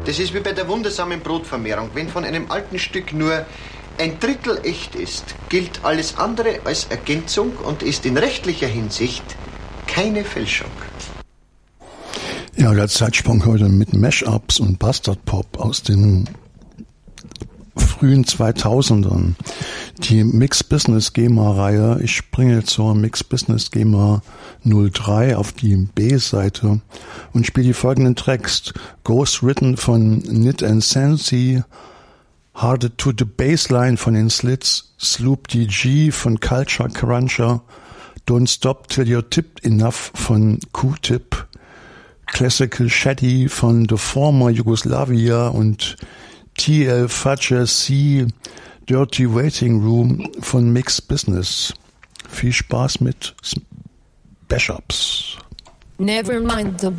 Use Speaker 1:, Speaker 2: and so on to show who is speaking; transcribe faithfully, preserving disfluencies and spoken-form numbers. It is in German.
Speaker 1: Das ist wie bei der wundersamen Brotvermehrung. Wenn von einem alten Stück nur ein Drittel echt ist, gilt alles andere als Ergänzung und ist in rechtlicher Hinsicht keine Fälschung.
Speaker 2: Ja, der Zeitsprung heute mit Mashups und Bastard Pop aus den frühen zweitausendern. Die Mix Business GEMA-Reihe, ich springe zur Mix Business GEMA null drei auf die B-Seite und spiele die folgenden Tracks. Ghost Written von Nit and Sensi, Hard to the Baseline von den Slits, Sloop D G von Culture Cruncher, Don't Stop Till You're Tipped Enough von Q-Tip, Classical Shady von The Former Yugoslavia und T L Fudger C Dirty Waiting Room von Mix Business. Viel Spaß mit Mashups.
Speaker 3: Never mind the